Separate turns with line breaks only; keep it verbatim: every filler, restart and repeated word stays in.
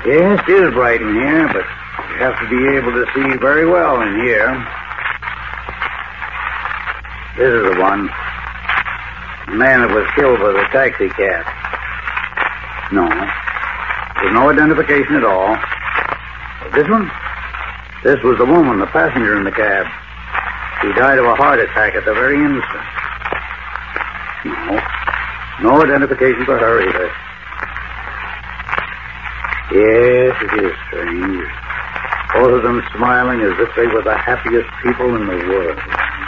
Yes, it is bright in here, but you have to be able to see very well in here. This is the one. The man that was killed by the taxi cab. No. There's no identification at all. This one? This was the woman, the passenger in the cab. She died of a heart attack at the very instant. No. No identification for her either. Yes, it is strange. Both of them smiling as if they were the happiest people in the world.